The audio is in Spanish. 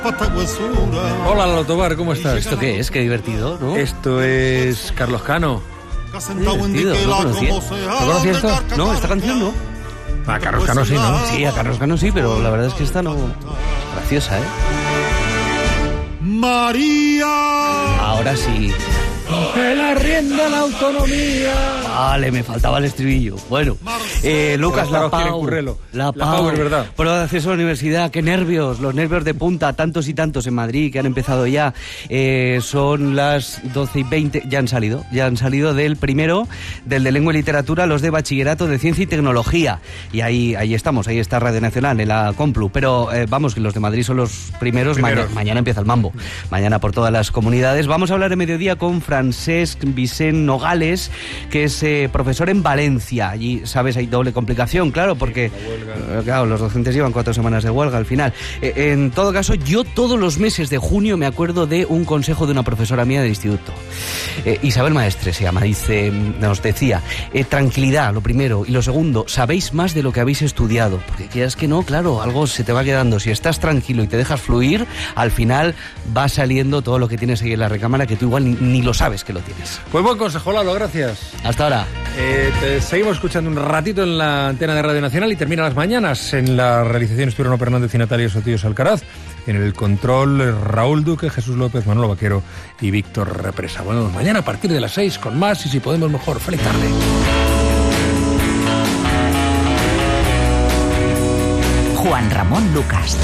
Hola, Lalo Tobar, ¿cómo estás? ¿Esto qué es? Qué divertido, ¿no? Esto es Carlos Cano. Divertido, no conocía. ¿No conocías esto? No, esta canción no. A Carlos Cano sí, ¿no? Sí, a Carlos Cano sí, pero la verdad es que esta no... Graciosa, ¿eh? María. Ahora sí. ¡Que la rienda la autonomía! Vale, me faltaba el estribillo. Bueno, Lucas, la Pau, La Pau, es verdad. Prueba de acceso a la universidad, qué nervios, los nervios de punta, tantos y tantos en Madrid que han empezado ya. Son las 12:20, ya han salido del primero, del de Lengua y Literatura, los de Bachillerato de Ciencia y Tecnología. Y ahí estamos, ahí está Radio Nacional, en la Complu. Pero vamos, que los de Madrid son los primeros. Mañana empieza el mambo. Mañana por todas las comunidades. Vamos a hablar en mediodía con Francesc Vicent Nogales, que es profesor en Valencia. Allí, ¿sabes? Hay doble complicación, claro, porque claro, los docentes llevan 4 semanas de huelga al final. En todo caso, yo todos los meses de junio me acuerdo de un consejo de una profesora mía del instituto. Isabel Maestre se llama, nos decía, tranquilidad, lo primero, y lo segundo, sabéis más de lo que habéis estudiado, porque quieras que no, claro, algo se te va quedando. Si estás tranquilo y te dejas fluir, al final va saliendo todo lo que tienes ahí en la recámara, que tú igual ni lo sabes que lo tienes. Pues buen consejo, Lalo, gracias. Hasta ahora. Te seguimos escuchando un ratito en la antena de Radio Nacional y termina las mañanas. En la realización estuvieron Fernández y Natalia Sotillos Alcaraz. En el control, Raúl Duque, Jesús López, Manolo Vaquero y Víctor Represa. Bueno, mañana a partir de las 6 con más y si podemos mejor. ¡Feliz tarde! Juan Ramón Lucas.